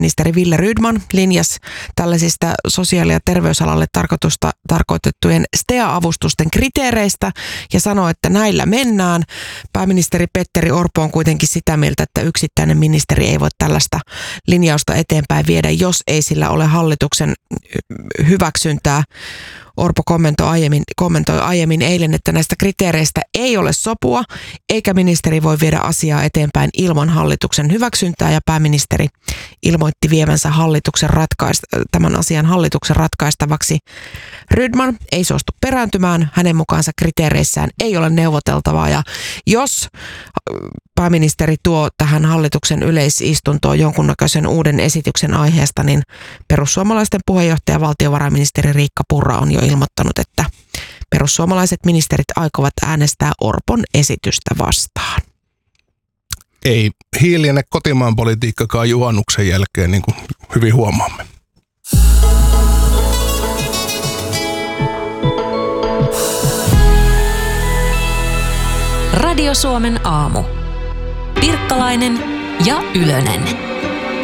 Ministeri Wille Rydman linjasi tällaisista sosiaali- ja terveysalalle tarkoitettujen STEA-avustusten kriteereistä ja sanoi, että näillä mennään. Pääministeri Petteri Orpo on kuitenkin sitä mieltä, että yksittäinen ministeri ei voi tällaista linjausta eteenpäin viedä, jos ei sillä ole hallituksen hyväksyntää. Orpo kommentoi aiemmin eilen, että näistä kriteereistä ei ole sopua, eikä ministeri voi viedä asiaa eteenpäin ilman hallituksen hyväksyntää, ja pääministeri ilmoitti vievänsä tämän asian hallituksen ratkaistavaksi. Rydman ei suostu perääntymään, hänen mukaansa kriteereissään ei ole neuvoteltavaa, ja jos pääministeri tuo tähän hallituksen yleisistuntoon jonkunnäköisen uuden esityksen aiheesta, niin perussuomalaisten puheenjohtaja valtiovarainministeri Riikka Purra on jo ilmoittanut, että perussuomalaiset ministerit aikovat äänestää Orpon esitystä vastaan. Ei hiljene kotimaan politiikkakaan juhannuksen jälkeen, niin kuin hyvin huomaamme. Radio Suomen aamu. Pirkkalainen ja Ylönen.